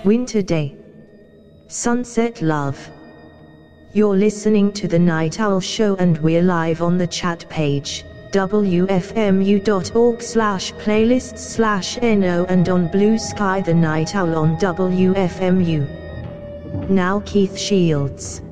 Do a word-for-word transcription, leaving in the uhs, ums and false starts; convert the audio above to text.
winter day. Sunset love. You're listening to The Night Owl Show and we're live on the chat page, w f m u dot org slash playlists slash no, and on Blue Sky The Night Owl on W F M U. Now Keith Shields.